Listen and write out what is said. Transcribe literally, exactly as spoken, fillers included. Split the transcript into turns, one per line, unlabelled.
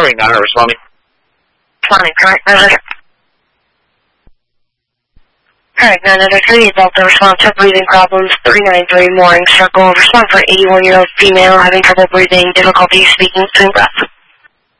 Sorry, nine, responding.
Responding, correct, nine Correct, nine hundred three, Delta, respond to breathing problems, three nine three, mooring circle, respond for eighty-one-year-old female having trouble breathing, difficulty speaking between breaths.